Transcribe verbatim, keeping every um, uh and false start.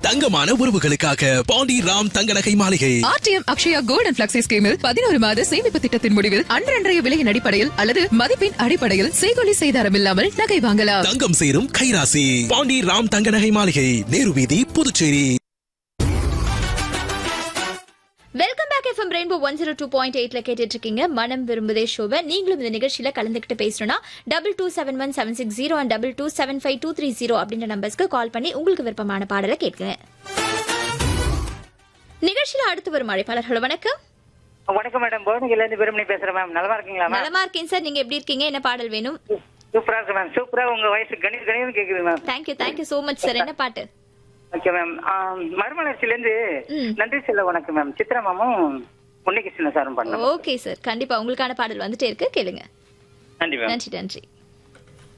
தங்கமான உறவுகளுக்காக பாண்டி ராம் தங்க நகை மாளிகை. RTM Akshaya gold and flexi ஸ்கீமில் பதினோரு மாத சேமிப்பு திட்டத்தின் முடிவில் அன்றன்றைய விலையின் அடிப்படையில் அல்லது மதிப்பின் அடிப்படையில் செய்கொலி செய்தாரம் இல்லாமல் நகை வாங்கலாம். தங்கம் சேரும் கைராசி பாண்டி ராம் தங்க நகை மாளிகை, நேரு வீதி, Puducherry. Welcome back FM rainbow one zero two point எயிட்ல கேட்டுட்டு இருக்கீங்க மனம் விரும்புதே ஷோவை. நீங்களும் இந்த நிகழ்ச்சியில கலந்துகிட்டு பேசணும்னா double two seven one seven six zero and double two seven five two three zero அப்படின்ற நம்பர்ஸ்க்கு கால் பண்ணி உங்களுக்கு விருப்பமான பாடலை கேட்குங்க. நிகழ்ச்சியில அடுத்து வரும் அழைப்பாளர்கள். வணக்கம். வணக்கம் மேடம், போர்னிகில இருந்து பெருமணி பேசுறேன் மேம். நலமா இருக்கீங்களா? நலமா இருக்கேன் சார், நீங்க எப்படி இருக்கீங்க? என்ன பாடல் வேணும்? சூப்பரா இருக்கு மேம். சூப்பரா உங்க வயசு கணித கணிதம் கேக்குது ma'am. Thank you thank you so much sir. என்ன பாட்டு? Okay ma'am. மறுமலர்ச்சியில இருந்து நன்றி சொல்ல வணக்கம் மேம். சித்ரா மாமும் உன்னிகிருஷ்ணன் சாரும் பண்ணலாம். ஓகே சார், கண்டிப்பா உங்களுக்கான பாடல் வந்துட்டே இருக்கு, கேளுங்க. நன்றி மேம். நன்றி நன்றி.